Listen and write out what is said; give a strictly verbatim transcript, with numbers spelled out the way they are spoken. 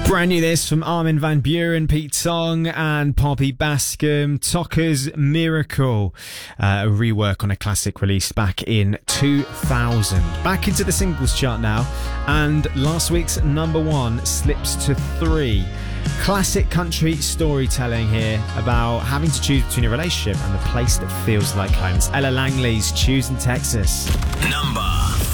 Brand new this from Armin van Buuren, Pete Tong and Poppy Bascom, Tokka's Miracle, uh, a rework on a classic released back in two thousand. Back into the singles chart now, and last week's number one slips to three. Classic country storytelling here about having to choose between a relationship and the place that feels like home. It's Ella Langley's Choosing Texas. Number